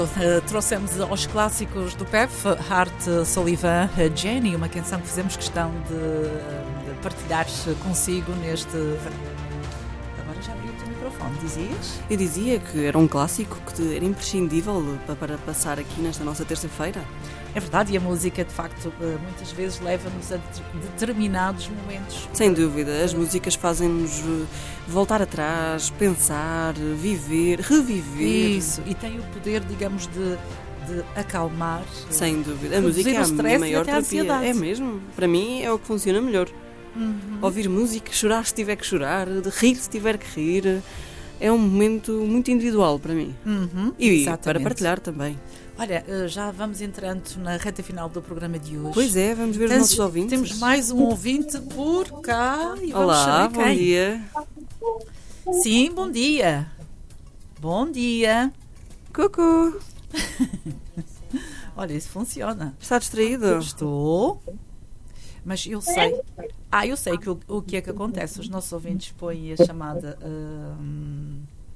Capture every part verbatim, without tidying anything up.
Uh, trouxemos aos clássicos do P E F, Art Sullivan, Jenny, uma canção que fizemos questão de, de partilhar consigo neste... Agora já abri o teu microfone, dizias? Eu dizia que era um clássico que era imprescindível para, para passar aqui nesta nossa terça-feira. É verdade, e a música, de facto, muitas vezes leva-nos a determinados momentos. Sem dúvida, as músicas fazem-nos voltar atrás, pensar, viver, reviver. Isso, e tem o poder, digamos, de, de acalmar. Sem dúvida, a música é a minha maior terapia. A é mesmo, para mim é o que funciona melhor. Uhum. Ouvir música, chorar se tiver que chorar, de rir se tiver que rir, é um momento muito individual para mim. Uhum, e exatamente. Para partilhar também. Olha, já vamos entrando na reta final do programa de hoje. Pois é, vamos ver Tens, os nossos ouvintes. Temos mais um ouvinte por cá. E vamos Olá, saber bom quem. dia. Sim, bom dia. Bom dia. Cucu. Olha, isso funciona. Está distraído? Estou. Mas eu sei. Ah, eu sei que o, o que é que acontece. Os nossos ouvintes põem a chamada. Hum,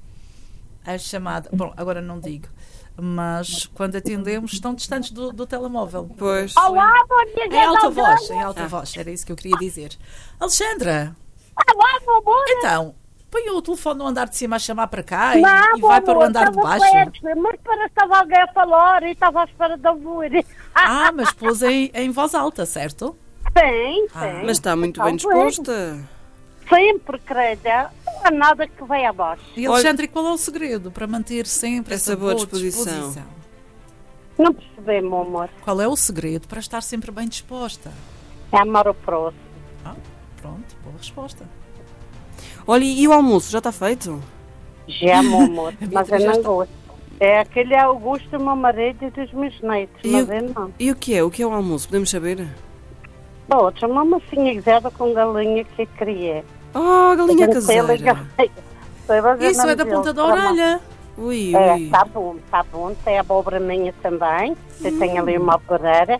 a chamada. Bom, agora não digo. Mas quando atendemos estão distantes do, do telemóvel. Pois. Olá, bom dia. Em alta voz, em alta ah. voz, era isso que eu queria dizer. Alexandra! Olá, meu amor. Então, põe o telefone no andar de cima a chamar para cá e, não, e vai amor, para o andar de baixo. Perto, mas para estava alguém a falar e estava à espera de ouvir. Ah, mas pôs em, em voz alta, certo? Sim, ah. sim. Mas está muito bem disposta. Sempre, credo. Não há nada que vai abaixo. E Alexandre, Olha, qual é o segredo para manter sempre essa, essa boa disposição? disposição? Não percebi, meu amor. Qual é o segredo para estar sempre bem disposta? É amar o próximo. Ah, pronto, boa resposta. Olha, e o almoço já está feito? Já, meu amor, mas eu não está... gosto. É aquele Augusto, do meu marido e dos meus netos, e mas o... eu não. E o que é? O que é o almoço? Podemos saber? Outra, uma massinha guisada com galinha que criei. Oh, galinha caseira. Isso é da ponta da orelha. Ui, é, ui. Está bom, está bom. Tem a abóbora minha também. Eu hum. tenho ali uma pereira.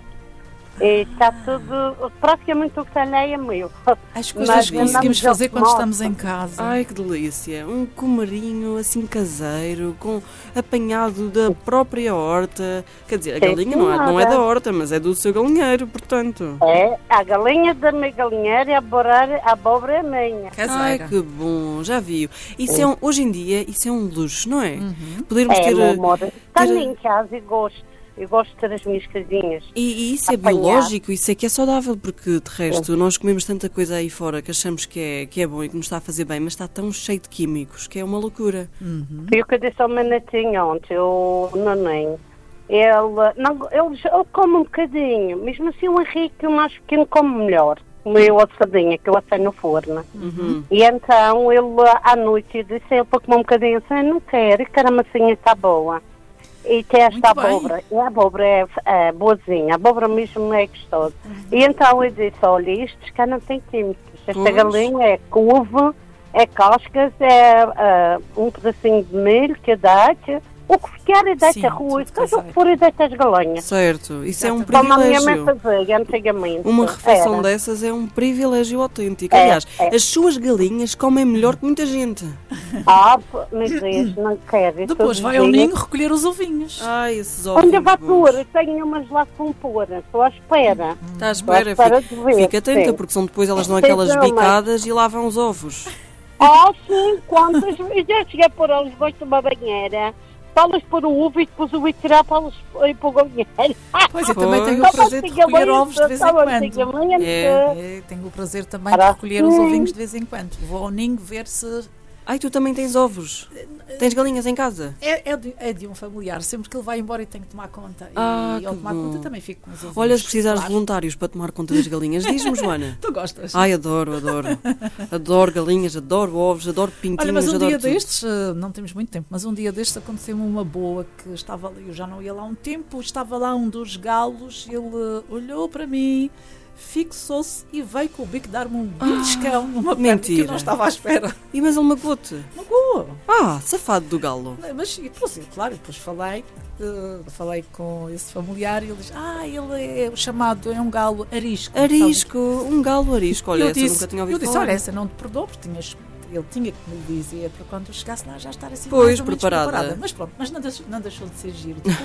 E está tudo, praticamente o que está é meu. As coisas que conseguimos fazer quando estamos em casa. Ai, que delícia. Um comarinho assim caseiro, com apanhado da própria horta. Quer dizer, a galinha não é, não é da horta, mas é do seu galinheiro, portanto. É, a galinha da minha galinheira e a abóbora, a abóbora é minha. Caseira. Ai, que bom, já viu. Isso é um, hoje em dia, isso é um luxo, não é? Uhum. Podermos é, ter... meu amor, ter... tenho em casa e gosto. Eu gosto de ter as minhas casinhas. E, e isso é apanhar. Biológico, isso é que é saudável, porque de resto é. nós comemos tanta coisa aí fora que achamos que é, que é bom e que nos está a fazer bem, mas está tão cheio de químicos que é uma loucura. Uhum. E o que eu disse ao meu netinho ontem, o Naninho, ele, não, ele, ele come um bocadinho, mesmo assim o Henrique, o mais pequeno, come melhor. Comeu a sardinha que eu assei no forno. Uhum. E então ele, à noite, disse ele para comer um bocadinho assim, não quero, e que a massinha está boa. E tem esta abóbora, e a abóbora é, é boazinha, a abóbora mesmo é gostosa. Uhum. E então eu disse, olha, isto cá não tem químicos, esta pois. galinha é couve, é cascas, é uh, um pedacinho de milho que dá-te, o que ficar e dá-te arroz, o que for e dá-te as galinhas. Certo, isso é um Como a minha privilégio. mãe fazia antigamente. Uma refeição era. dessas é um privilégio autêntico. Aliás, é, é. as suas galinhas comem melhor que muita gente. Ah, meu Deus, não quero. Depois vai ao ninho recolher os ovinhos. Ai, esses ovinhos. Onde vai pôr? Eu tenho umas lá que vão pôr. Estou à espera. Está à espera, espera fica, ver, fica atenta, sim. porque são depois elas dão aquelas sim, bicadas mas... e lavam os ovos. Ah, sim, quantas vezes eu cheguei a pôr elas debaixo de uma banheira, para elas pôr o ovo e depois o ovo tirar para elas ir para o galinheiro. Pois, eu também tenho o prazer de recolher ovos de vez em quando. É, é, tenho o prazer também de recolher os ovinhos de vez em quando. Vou ao ninho ver se... Ai, tu também tens ovos? Tens galinhas em casa? É, é, de, é de um familiar. Sempre que ele vai embora eu tenho que tomar conta. Ah, e ao tomar bom. conta também fico com os ovinhos. Olha, se precisares claro. de voluntários para tomar conta das galinhas, diz-me, Joana. Tu gostas? Ai, adoro, adoro. Adoro galinhas, adoro ovos, adoro pintinhos. Olha, mas um adoro dia tudo. destes, não temos muito tempo, mas um dia destes aconteceu-me uma boa que estava ali, eu já não ia lá há um tempo, estava lá um dos galos, ele olhou para mim, fixou-se e veio com o bico dar-me um beliscão ah, numa perna que eu não estava à espera. E mas ele magoou-te? Magoou. Ah, safado do galo. Mas, depois, claro, depois falei, uh, falei com esse familiar e ele diz, ah, ele é o chamado, é um galo arisco. Arisco, sabe? Um galo arisco. Olha, eu essa disse, nunca tinha ouvido Eu disse, falar. olha, essa não te perdoou, porque tinhas ele tinha que me dizer para quando eu chegasse lá já estar assim Pois, mais ou menos preparada. preparada. Mas pronto, mas não deixou, não deixou de ser giro.